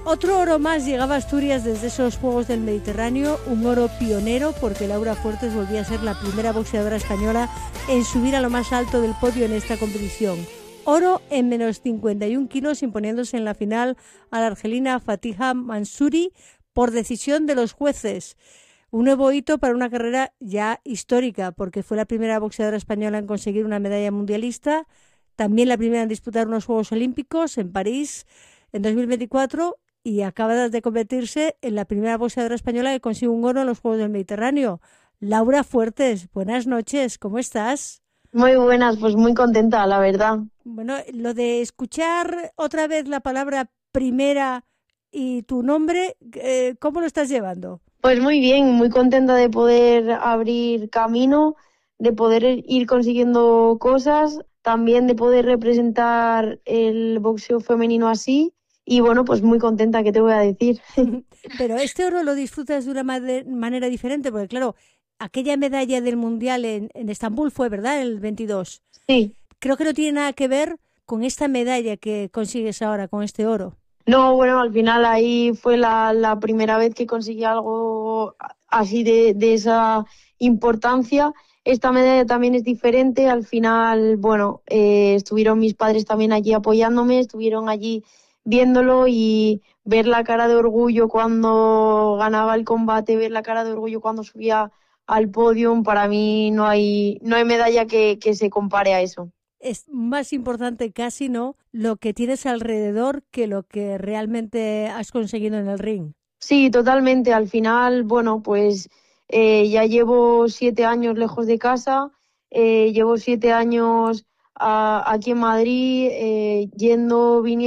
Otro oro más llegaba a Asturias desde esos Juegos del Mediterráneo, un oro pionero porque Laura Fuertes volvía a ser la primera boxeadora española en subir a lo más alto del podio en esta competición. Oro en menos 51 kilos, imponiéndose en la final a la argelina Fatiha Mansouri por decisión de los jueces. Un nuevo hito para una carrera ya histórica, porque fue la primera boxeadora española en conseguir una medalla mundialista, también la primera en disputar unos Juegos Olímpicos en París en 2024 y acaba de convertirse en la primera boxeadora española que consigue un oro en los Juegos del Mediterráneo. Laura Fuertes, buenas noches, ¿cómo estás? Muy buenas, pues muy contenta, la verdad. Bueno, lo de escuchar otra vez la palabra primera y tu nombre, ¿cómo lo estás llevando? Pues muy bien, muy contenta de poder abrir camino, de poder ir consiguiendo cosas, también de poder representar el boxeo femenino así. Y bueno, pues muy contenta, ¿qué te voy a decir? Pero este oro lo disfrutas de una manera diferente, porque claro, aquella medalla del Mundial en Estambul fue, ¿verdad? El 22. Sí. Creo que no tiene nada que ver con esta medalla que consigues ahora, con este oro. No, bueno, al final ahí fue la primera vez que conseguí algo así de esa importancia. Esta medalla también es diferente. Al final, bueno, estuvieron mis padres también allí apoyándome, estuvieron allí viéndolo y ver la cara de orgullo cuando ganaba el combate, ver la cara de orgullo cuando subía al podio. Para mí no hay medalla que se compare a eso. Es más importante casi, ¿no?, lo que tienes alrededor que lo que realmente has conseguido en el ring. Sí, totalmente. Al final, bueno, pues ya llevo 7 años lejos de casa, llevo 7 años aquí en Madrid, yendo, viniendo.